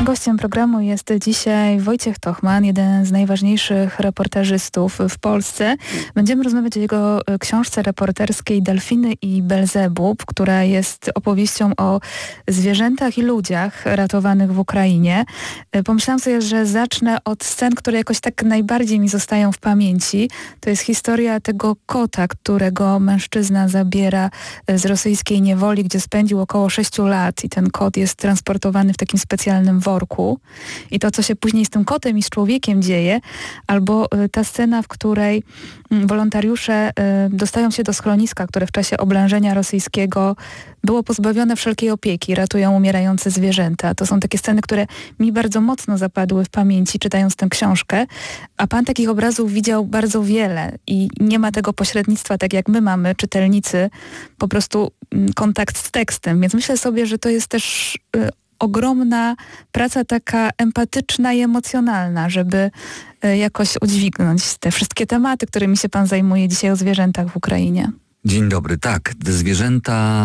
Gościem programu jest dzisiaj Wojciech Tochman, jeden z najważniejszych reportażystów w Polsce. Będziemy rozmawiać o jego książce reporterskiej Delfiny i Belzebub, która jest opowieścią o zwierzętach i ludziach ratowanych w Ukrainie. Pomyślałam sobie, że zacznę od scen, które jakoś tak najbardziej mi zostają w pamięci. To jest historia tego kota, którego mężczyzna zabiera z rosyjskiej niewoli, gdzie spędził około 6 lat i ten kot jest transportowany w takim specjalnym worku. I to, co się później z tym kotem i z człowiekiem dzieje, albo ta scena, w której wolontariusze dostają się do schroniska, które w czasie oblężenia rosyjskiego było pozbawione wszelkiej opieki, ratują umierające zwierzęta. To są takie sceny, które mi bardzo mocno zapadły w pamięci, czytając tę książkę, a pan takich obrazów widział bardzo wiele i nie ma tego pośrednictwa, tak jak my mamy, czytelnicy, po prostu kontakt z tekstem, więc myślę sobie, że to jest też ogromna praca taka empatyczna i emocjonalna, żeby jakoś udźwignąć te wszystkie tematy, którymi się pan zajmuje dzisiaj o zwierzętach w Ukrainie. Dzień dobry, tak, te zwierzęta